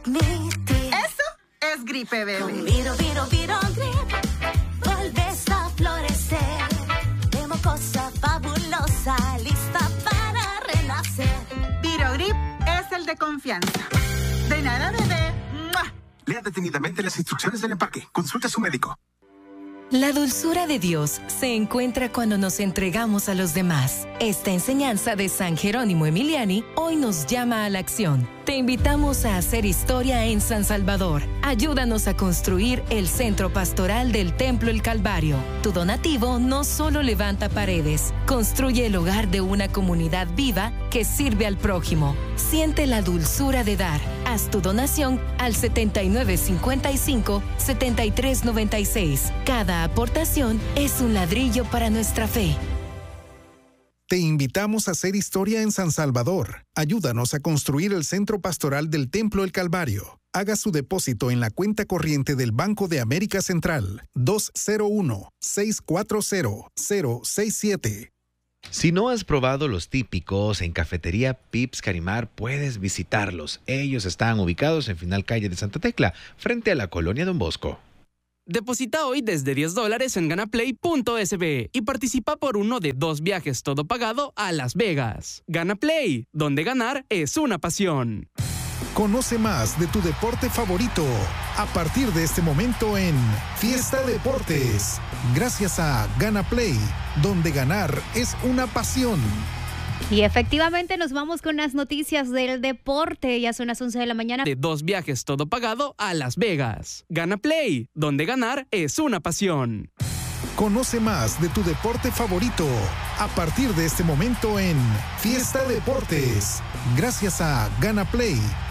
Transmitir. Eso es gripe, bebé. Con Virogrip vuelves a florecer. De mocosa fabulosa, lista para renacer. Virogrip es el de confianza. De nada, bebé. ¡Mua! Lea detenidamente las instrucciones del empaque. Consulta a su médico. La dulzura de Dios se encuentra cuando nos entregamos a los demás. Esta enseñanza de San Jerónimo Emiliani hoy nos llama a la acción. Te invitamos a hacer historia en San Salvador. Ayúdanos a construir el centro pastoral del Templo El Calvario. Tu donativo no solo levanta paredes, construye el hogar de una comunidad viva que sirve al prójimo. Siente la dulzura de dar. Haz tu donación al 7955-7396. Cada aportación es un ladrillo para nuestra fe. Te invitamos a hacer historia en San Salvador. Ayúdanos a construir el centro pastoral del Templo El Calvario. Haga su depósito en la cuenta corriente del Banco de América Central 201-640-067. Si no has probado los típicos en Cafetería Pips Carimar, puedes visitarlos. Ellos están ubicados en Final Calle de Santa Tecla, frente a la Colonia Don Bosco. Deposita hoy desde $10 en ganaplay.sb y participa por uno de 2 viajes todo pagado a Las Vegas. Gana Play, donde ganar es una pasión. Conoce más de tu deporte favorito a partir de este momento en Fiesta Deportes. Gracias a Gana Play, donde ganar es una pasión. Y efectivamente nos vamos con las noticias del deporte. Ya son las 11 de la mañana. De 2 viajes todo pagado a Las Vegas. Gana Play, donde ganar es una pasión. Conoce más de tu deporte favorito a partir de este momento en Fiesta Deportes. Gracias a Gana Play,